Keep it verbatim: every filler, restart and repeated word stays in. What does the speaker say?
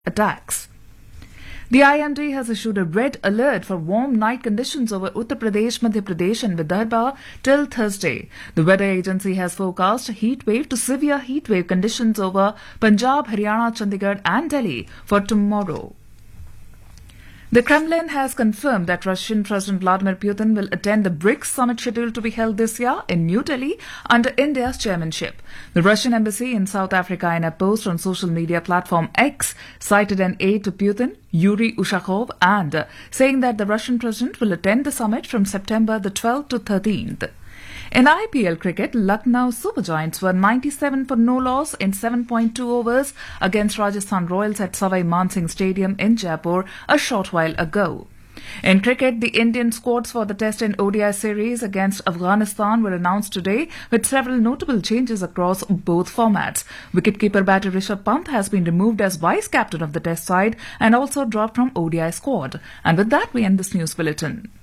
attacks. The I M D has issued a red alert for warm night conditions over Uttar Pradesh, Madhya Pradesh and Vidarbha till Thursday. The weather agency has forecast heat wave to severe heat wave conditions over Punjab, Haryana, Chandigarh and Delhi for tomorrow. The Kremlin has confirmed that Russian President Vladimir Putin will attend the BRICS summit scheduled to be held this year in New Delhi under India's chairmanship. The Russian embassy in South Africa, in a post on social media platform X, cited an aide to Putin, Yuri Ushakov, and uh, saying that the Russian president will attend the summit from September the twelfth to thirteenth. In I P L cricket, Lucknow Super Giants were ninety-seven for no loss in seven point two overs against Rajasthan Royals at Savai Mansingh Stadium in Jaipur a short while ago. In cricket, the Indian squads for the Test and O D I series against Afghanistan were announced today with several notable changes across both formats. Wicketkeeper batter Rishabh Pant has been removed as vice-captain of the Test side and also dropped from O D I squad. And with that, we end this news bulletin.